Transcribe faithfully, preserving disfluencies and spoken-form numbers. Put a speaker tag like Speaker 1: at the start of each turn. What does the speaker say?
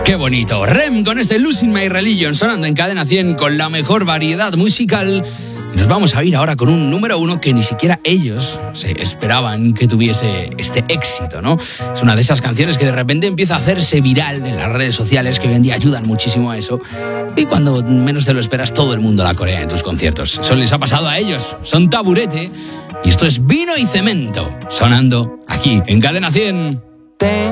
Speaker 1: Qué bonito. Rem con este Losing My Religion sonando en Cadena cien con la mejor variedad musical. Nos vamos a ir ahora con un número uno que ni siquiera ellos se esperaban que tuviese este éxito, ¿no? Es una de esas canciones que de repente empieza a hacerse viral en las redes sociales, que hoy en día ayudan muchísimo a eso. Y cuando menos te lo esperas, todo el mundo la corea en tus conciertos. Eso les ha pasado a ellos. Son Taburete. Y esto es Vino y Cemento, sonando aquí en Cadena cien.